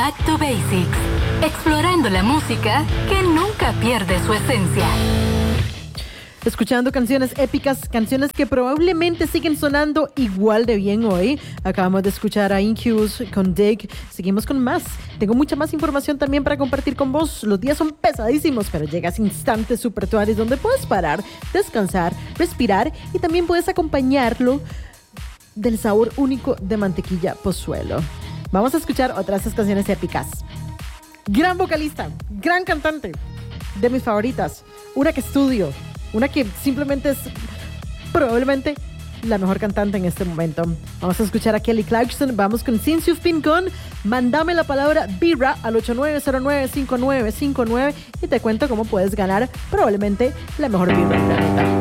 Back to Basics, explorando la música que nunca pierde su esencia. Escuchando canciones épicas, canciones que probablemente siguen sonando igual de bien hoy. Acabamos de escuchar a Incubus con Dig. Seguimos con más. Tengo mucha más información también para compartir con vos. Los días son pesadísimos, pero llegas instantes super tuanis donde puedes parar, descansar, respirar y también puedes acompañarlo del sabor único de mantequilla Pozuelo. Vamos a escuchar otras de esas canciones épicas. Gran vocalista, gran cantante, de mis favoritas. Una que estudio. Una que simplemente es probablemente la mejor cantante en este momento. Vamos a escuchar a Kelly Clarkson. Vamos con Since You've Been Gone. Mándame la palabra Birra al 8909-5959 y te cuento cómo puedes ganar probablemente la mejor birra del planeta.